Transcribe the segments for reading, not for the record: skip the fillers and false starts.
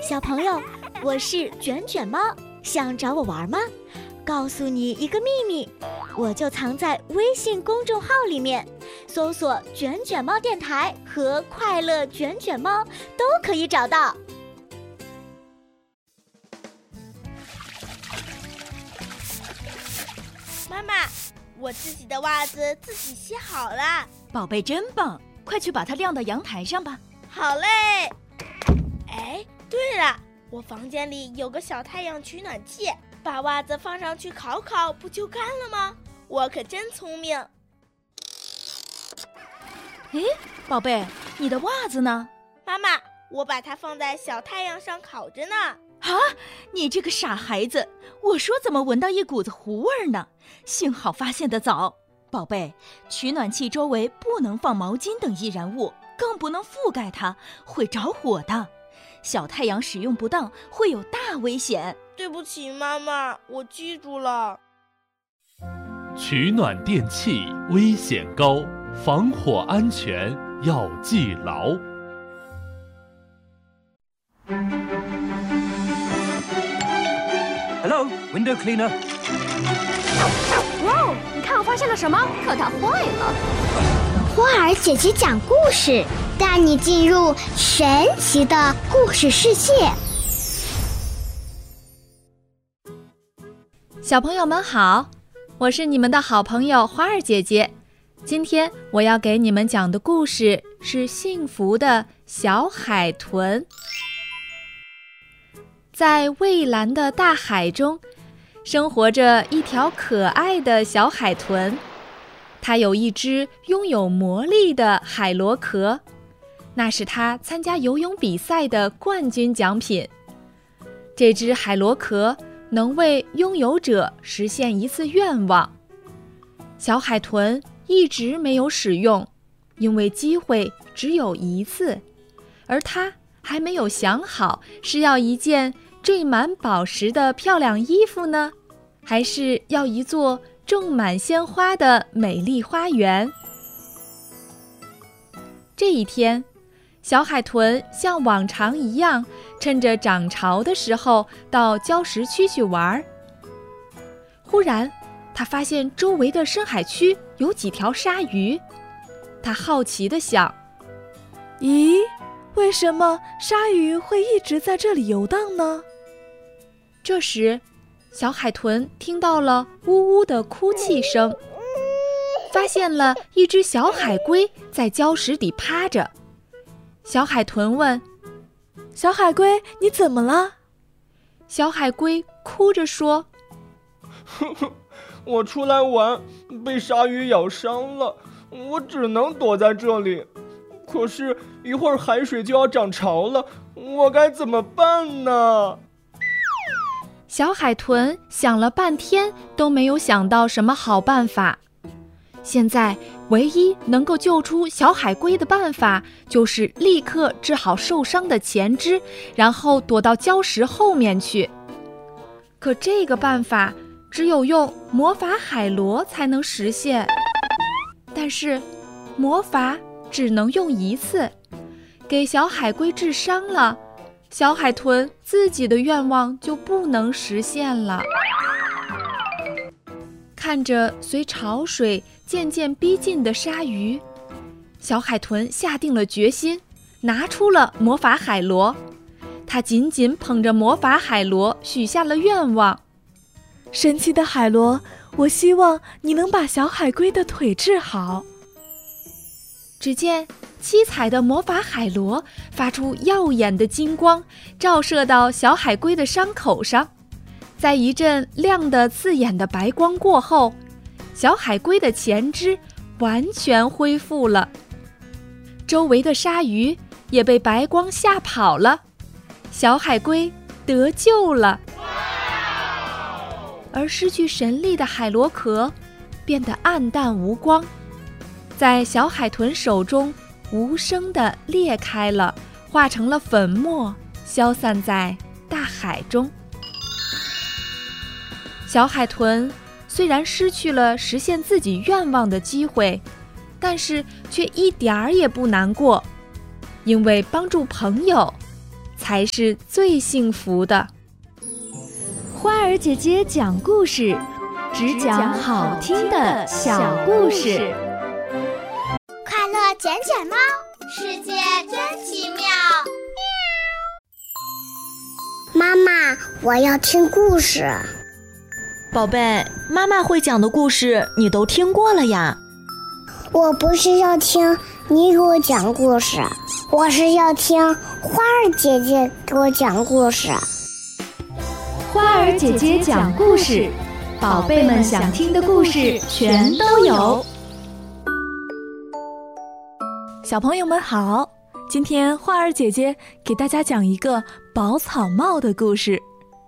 小朋友，我是卷卷猫，想找我玩吗？告诉你一个秘密，我就藏在微信公众号里面，搜索“卷卷猫电台”和“快乐卷卷猫”都可以找到。 妈妈，我自己的袜子自己洗好了。 宝贝真棒，快去把它晾到阳台上吧。 好嘞。哎，对了，我房间里有个小太阳取暖器，把袜子放上去烤烤，不就干了吗？我可真聪明。 哎，宝贝，你的袜子呢？ 妈妈，我把它放在小太阳上烤着呢。 啊，你这个傻孩子，我说怎么闻到一股子糊味呢？幸好发现得早。宝贝，取暖器周围不能放毛巾等易燃物，更不能覆盖它，会着火的。小太阳使用不当会有大危险。 对不起，妈妈，我记住了。 取暖电器危险高，防火安全要记牢。 Hello, window cleaner. 哇哦，你看我发现了什么？可它坏了。 花儿姐姐讲故事，带你进入神奇的故事世界。 小朋友们好，我是你们的好朋友花儿姐姐。今天我要给你们讲的故事是幸福的小海豚。在蔚蓝的大海中，生活着一条可爱的小海豚。它有一只拥有魔力的海螺壳，那是它参加游泳比赛的冠军奖品。这只海螺壳能为拥有者实现一次愿望。小海豚一直没有使用，因为机会只有一次，而它还没有想好是要一件缀满宝石的漂亮衣服呢，还是要一座种满鲜花的美丽花园。这一天，小海豚像往常一样，趁着涨潮的时候到礁石区去玩。忽然，他发现周围的深海区有几条鲨鱼。他好奇地想： 咦，为什么鲨鱼会一直在这里游荡呢？ 这时，小海豚听到了呜呜的哭泣声，发现了一只小海龟在礁石底趴着。小海豚问： 小海龟，你怎么了？ 小海龟哭着说： 我出来玩，被鲨鱼咬伤了，我只能躲在这里。可是一会儿海水就要涨潮了，我该怎么办呢？ 小海豚想了半天都没有想到什么好办法。现在唯一能够救出小海龟的办法，就是立刻治好受伤的前肢，然后躲到礁石后面去。可这个办法只有用魔法海螺才能实现。但是魔法只能用一次，给小海龟治伤了，小海豚自己的愿望就不能实现了。看着随潮水渐渐逼近的鲨鱼，小海豚下定了决心，拿出了魔法海螺。他紧紧捧着魔法海螺，许下了愿望： 神奇的海螺，我希望你能把小海龟的腿治好。 只见七彩的魔法海螺发出耀眼的金光，照射到小海龟的伤口上。在一阵亮得刺眼的白光过后，小海龟的前肢完全恢复了。周围的鲨鱼也被白光吓跑了，小海龟得救了。而失去神力的海螺壳变得暗淡无光，在小海豚手中无声地裂开了，化成了粉末，消散在大海中。小海豚虽然失去了实现自己愿望的机会，但是却一点儿也不难过，因为帮助朋友才是最幸福的。 花儿姐姐讲故事，只讲好听的小故事。 快乐捡捡猫，世界真奇妙。妈妈，我要听故事。 宝贝，妈妈会讲的故事你都听过了呀。 我不是要听你给我讲故事，我是要听花儿姐姐给我讲故事。 花儿姐姐讲故事，宝贝们想听的故事全都有。 小朋友们好，今天花儿姐姐给大家讲一个宝草帽的故事。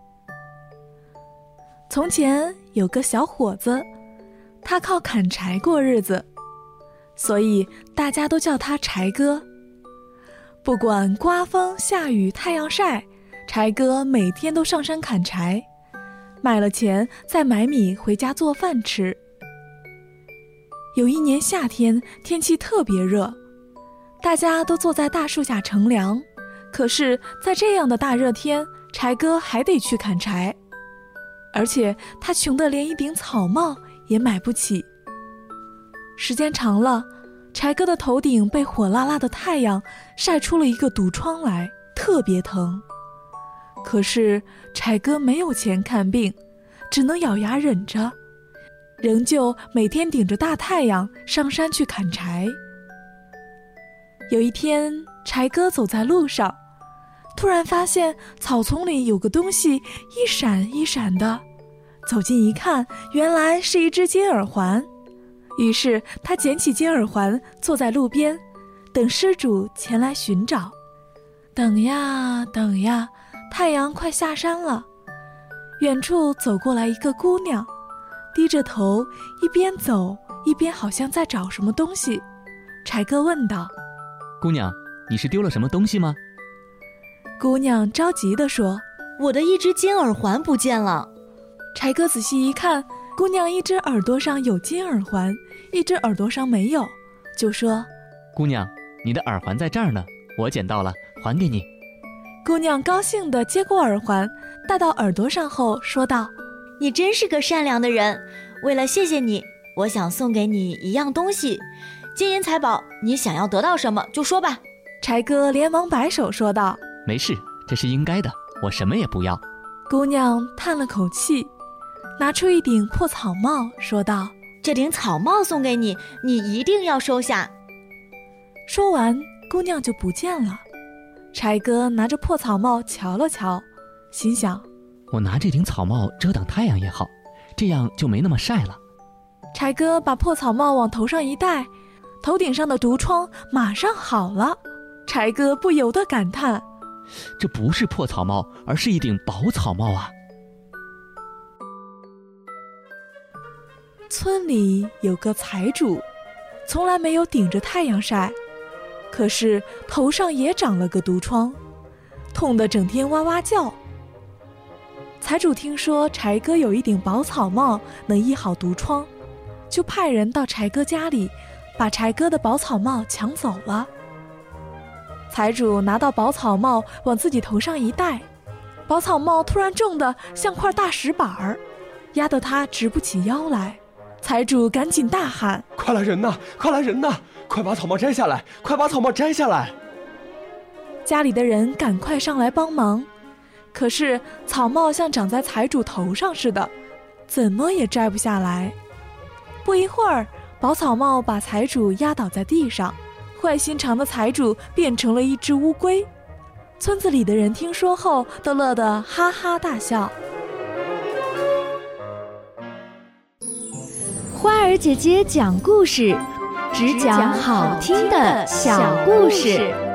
从前有个小伙子，他靠砍柴过日子，所以大家都叫他柴哥。不管刮风下雨太阳晒，柴哥每天都上山砍柴，卖了钱再买米回家做饭吃。有一年夏天，天气特别热，大家都坐在大树下乘凉，可是在这样的大热天，柴哥还得去砍柴，而且他穷得连一顶草帽也买不起。时间长了，柴哥的头顶被火辣辣的太阳晒出了一个毒疮来，特别疼。可是柴哥没有钱看病，只能咬牙忍着，仍旧每天顶着大太阳上山去砍柴。有一天，柴哥走在路上，突然发现草丛里有个东西一闪一闪的，走近一看，原来是一只金耳环。于是他捡起金耳环，坐在路边，等失主前来寻找。等呀等呀，太阳快下山了，远处走过来一个姑娘，低着头，一边走一边好像在找什么东西。柴哥问道： 姑娘，你是丢了什么东西吗？ 姑娘着急地说： 我的一只金耳环不见了。 柴哥仔细一看，姑娘一只耳朵上有金耳环，一只耳朵上没有，就说： 姑娘，你的耳环在这儿呢，我捡到了，还给你。 姑娘高兴地接过耳环，戴到耳朵上后说道： 你真是个善良的人，为了谢谢你，我想送给你一样东西，金银财宝，你想要得到什么就说吧。 柴哥连忙摆手说道： 没事，这是应该的，我什么也不要。 姑娘叹了口气，拿出一顶破草帽说道： 这顶草帽送给你，你一定要收下。 说完，姑娘就不见了。柴哥拿着破草帽瞧了瞧，心想： 我拿这顶草帽遮挡太阳也好，这样就没那么晒了。 柴哥把破草帽往头上一戴，头顶上的毒疮马上好了。柴哥不由得感叹： 这不是破草帽，而是一顶宝草帽啊！ 村里有个财主，从来没有顶着太阳晒，可是头上也长了个毒疮，痛得整天哇哇叫。财主听说柴哥有一顶宝草帽能医好毒疮，就派人到柴哥家里，把柴哥的宝草帽抢走了。财主拿到宝草帽往自己头上一戴，宝草帽突然重得像块大石板儿，压得他直不起腰来。财主赶紧大喊： 快来人呐，快来人呐，快把草帽摘下来，快把草帽摘下来。 家里的人赶快上来帮忙，可是草帽像长在财主头上似的，怎么也摘不下来。不一会儿，宝草帽把财主压倒在地上，坏心肠的财主变成了一只乌龟。村子里的人听说后都乐得哈哈大笑。 花儿姐姐讲故事，只讲好听的小故事。